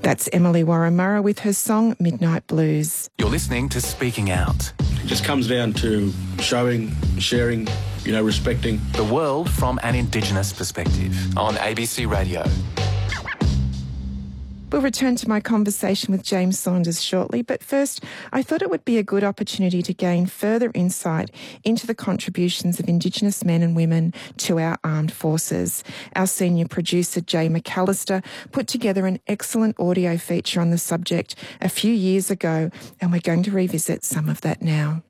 That's Emily Warramurra with her song Midnight Blues. You're listening to Speaking Out. It just comes down to showing, sharing, respecting. The world from an Indigenous perspective on ABC Radio. We'll return to my conversation with James Saunders shortly, but first, I thought it would be a good opportunity to gain further insight into the contributions of Indigenous men and women to our armed forces. Our senior producer, Jay McAllister, put together an excellent audio feature on the subject a few years ago, and we're going to revisit some of that now.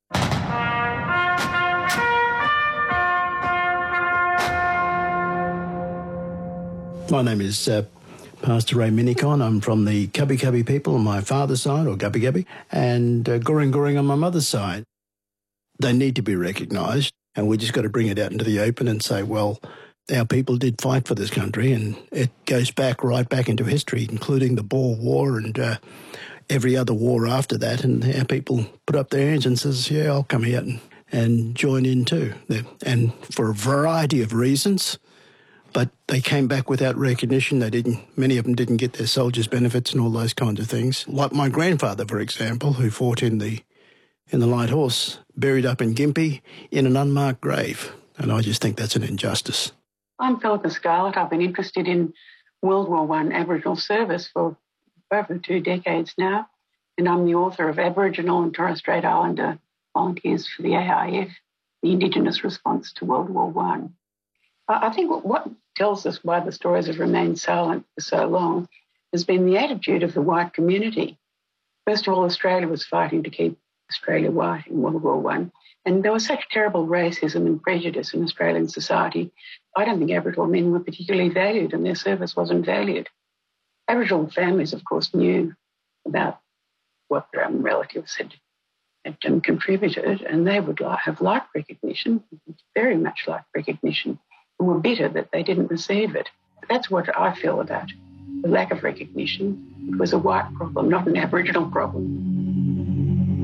My name is Pastor Ray Minicon. I'm from the Cubby Cubby people on my father's side, or Gubby Gubby, and Goring Goring on my mother's side. They need to be recognised, and we just got to bring it out into the open and say, well, our people did fight for this country, and it goes right back into history, including the Boer War and every other war after that, and our people put up their hands and says, yeah, I'll come out and join in too. And for a variety of reasons, but they came back without recognition. Many of them didn't get their soldiers' benefits and all those kinds of things. Like my grandfather, for example, who fought in the Light Horse, buried up in Gympie in an unmarked grave. And I just think that's an injustice. I'm Philippa Scarlett. I've been interested in World War I Aboriginal service for over 2 decades now, and I'm the author of Aboriginal and Torres Strait Islander Volunteers for the AIF, the Indigenous Response to World War I. I think what tells us why the stories have remained silent for so long has been the attitude of the white community. First of all, Australia was fighting to keep Australia white in World War I, and there was such terrible racism and prejudice in Australian society. I don't think Aboriginal men were particularly valued, and their service wasn't valued. Aboriginal families, of course, knew about what their relatives had contributed, and they would have liked recognition, very much liked recognition, and were bitter that they didn't receive it. That's what I feel about the lack of recognition. It was a white problem, not an Aboriginal problem.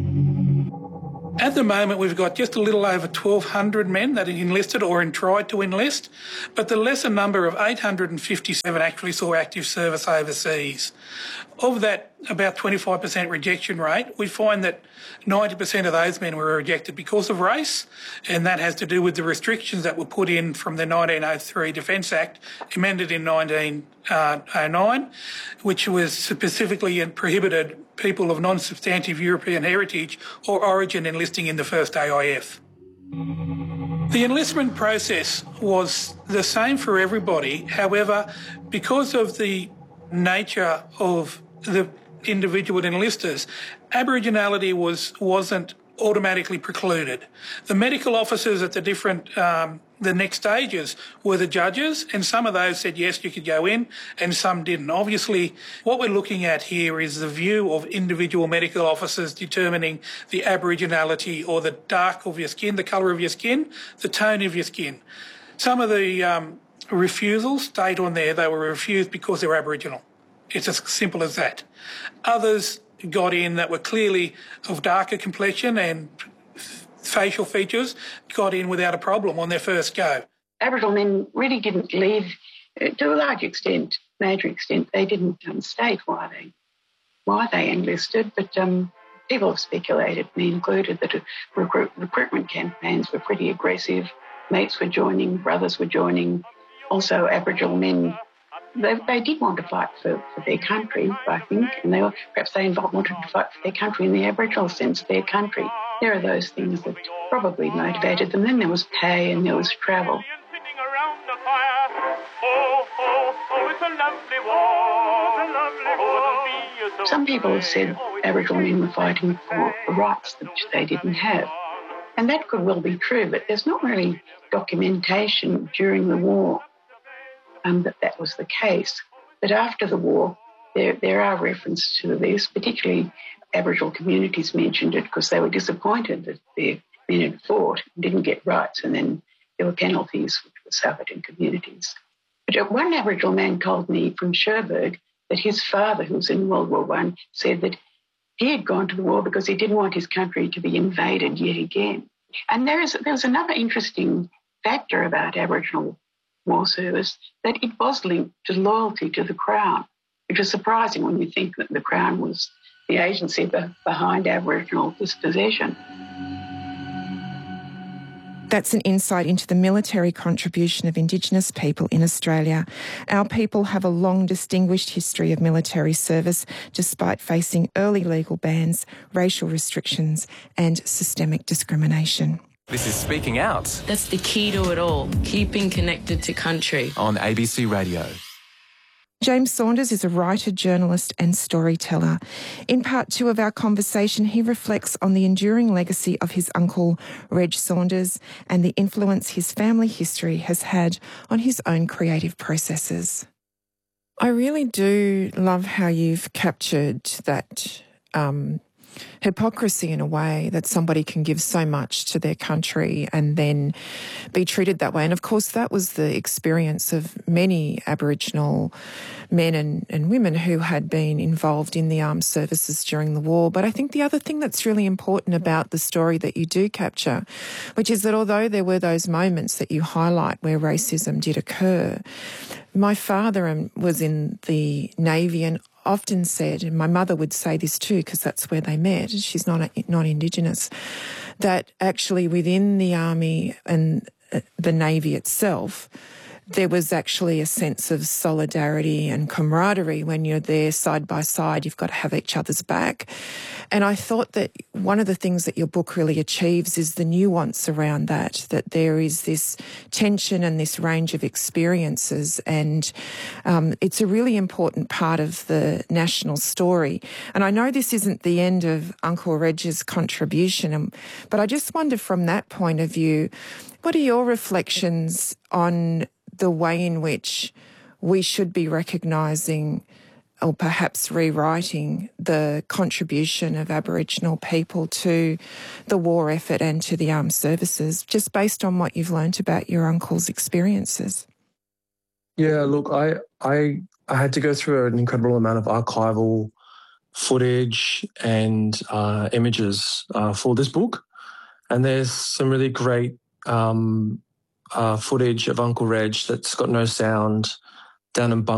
At the moment, we've got just a little over 1,200 men that are enlisted or tried to enlist, but the lesser number of 857 actually saw active service overseas. Of that, about 25% rejection rate, we find that 90% of those men were rejected because of race, and that has to do with the restrictions that were put in from the 1903 Defence Act, amended in 1909, which was specifically prohibited people of non-substantive European heritage or origin enlisting in the first AIF. The enlistment process was the same for everybody. However, because of the nature of the individual enlisters, Aboriginality wasn't automatically precluded. The medical officers at the next stages were the judges, and some of those said yes, you could go in, and some didn't. Obviously, what we're looking at here is the view of individual medical officers determining the Aboriginality or the dark of your skin, the colour of your skin, the tone of your skin. Some of the refusals state on there they were refused because they were Aboriginal. It's as simple as that. Others got in that were clearly of darker complexion and facial features, got in without a problem on their first go. Aboriginal men really didn't leave, to a large extent, major extent, they didn't state why they enlisted, but people have speculated, me included, that recruitment campaigns were pretty aggressive. Mates were joining, brothers were joining. Also, Aboriginal men, they did want to fight for their country, I think, and they wanted to fight for their country in the Aboriginal sense, their country. There are those things that probably motivated them. Then there was pay and there was travel. Some people have said Aboriginal men were fighting for rights which they didn't have. And that could well be true, but there's not really documentation during the war that was the case. But after the war, there are references to this, particularly Aboriginal communities mentioned it because they were disappointed that their men had fought and didn't get rights, and then there were penalties which were suffered in communities. But one Aboriginal man told me from Cherbourg that his father, who was in World War I, said that he had gone to the war because he didn't want his country to be invaded yet again. And there was another interesting factor about Aboriginal war service, that it was linked to loyalty to the Crown, which is surprising when you think that the Crown was the agency behind Aboriginal dispossession. That's an insight into the military contribution of Indigenous people in Australia. Our people have a long, distinguished history of military service, despite facing early legal bans, racial restrictions and systemic discrimination. This is Speaking Out. That's the key to it all, keeping connected to country. On ABC Radio. James Saunders is a writer, journalist and storyteller. In part 2 of our conversation, he reflects on the enduring legacy of his uncle, Reg Saunders, and the influence his family history has had on his own creative processes. I really do love how you've captured that hypocrisy in a way, that somebody can give so much to their country and then be treated that way. And of course, that was the experience of many Aboriginal men and women who had been involved in the armed services during the war. But I think the other thing that's really important about the story that you do capture, which is that although there were those moments that you highlight where racism did occur, my father was in the Navy and often said, and my mother would say this too, because that's where they met, she's not Indigenous, that actually within the Army and the Navy itself, there was actually a sense of solidarity and camaraderie. When you're there side by side, you've got to have each other's back. And I thought that one of the things that your book really achieves is the nuance around that there is this tension and this range of experiences. And it's a really important part of the national story. And I know this isn't the end of Uncle Reg's contribution, but I just wonder from that point of view, what are your reflections on the way in which we should be recognising or perhaps rewriting the contribution of Aboriginal people to the war effort and to the armed services, just based on what you've learnt about your uncle's experiences? Yeah, look, I had to go through an incredible amount of archival footage and images for this book. And there's some really great footage of Uncle Reg that's got no sound down in